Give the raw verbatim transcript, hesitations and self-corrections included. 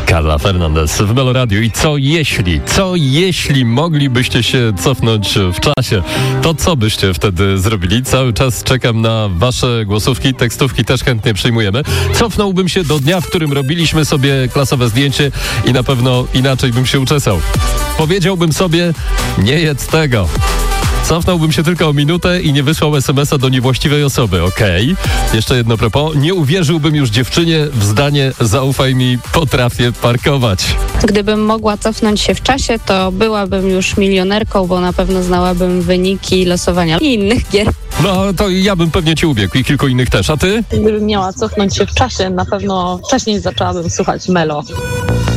Carla Fernandez w Melo Radio. I co jeśli, co jeśli moglibyście się cofnąć w czasie, to co byście wtedy zrobili? Cały czas czekam na wasze głosówki, tekstówki też chętnie przyjmujemy. Cofnąłbym się do dnia, w którym robiliśmy sobie klasowe zdjęcie i na pewno inaczej bym się uczesał. Powiedziałbym sobie, nie jedz tego. Cofnąłbym się tylko o minutę i nie wysłał es em es a do niewłaściwej osoby. Okej. Okay. Jeszcze jedno propos. Nie uwierzyłbym już dziewczynie w zdanie zaufaj mi, potrafię parkować. Gdybym mogła cofnąć się w czasie, to byłabym już milionerką, bo na pewno znałabym wyniki losowania i innych gier. No to ja bym pewnie cię ubiegł i kilku innych też. A ty? Gdybym miała cofnąć się w czasie, na pewno wcześniej zaczęłabym słuchać Melo.